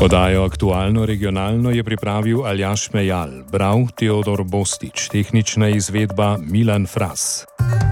Oddajo Aktualno regionalno je pripravil Aljaž Mejal, bral Teodor Bostič, tehnična izvedba Milan Fras.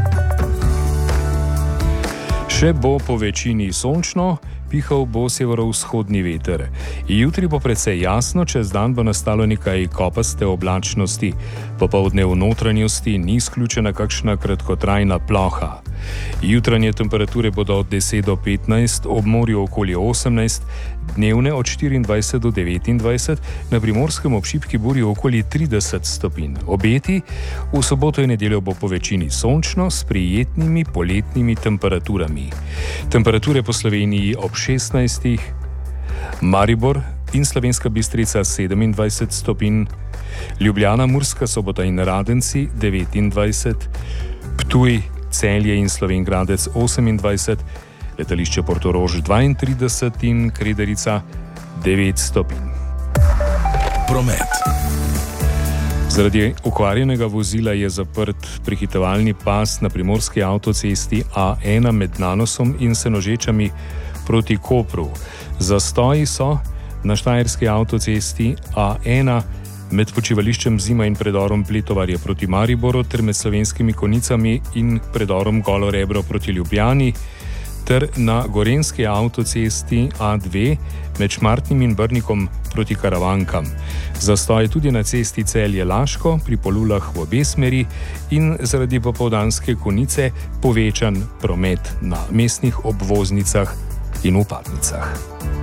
Še bo po večini sončno, pihal bo severovzhodni veter. Jutri bo precej jasno, čez dan bo nastalo nekaj kopaste oblačnosti. Popoldne v notranjosti ni izključena kakšna kratkotrajna ploha. Jutranje temperature bodo od 10 do 15, ob morju okoli 18, dnevne od 24 do 29, na primorskem ob šibki burji okoli 30 stopinj. Obeti: v soboto in nedeljo bo po večini sončno s prijetnimi poletnimi temperaturami. Temperature po Sloveniji ob 16, Maribor in Slovenska Bistrica 27 stopinj, Ljubljana, Murska Sobota in Radenci 29, Ptuj, Celje in Slovenj Gradec 28, letališče Portorož 32 in Krederica 9 stopinj. Promet. Zaradi okvarjenega vozila je zaprt prehitevalni pas na primorski avtocesti A1 med Nanosom in Senožečami proti Kopru. Zastoji so na štajerski avtocesti A1 med počivališčem Zima in predorom Pletovarje proti Mariboru ter med Slovenskimi Konicami in predorom Golo Rebro proti Ljubljani ter na gorenjski avtocesti A2 med Šmartnim in Brnikom proti Karavankam. Zastoj tudi na cesti Celje-Laško pri Polulah v obe smeri in zaradi popoldanske konice povečan promet na mestnih obvoznicah in vpadnicah.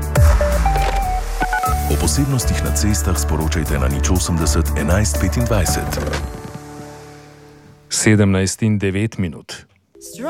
O posebnostih na cestah sporočajte na 080 11 25. 17 in 9 minut.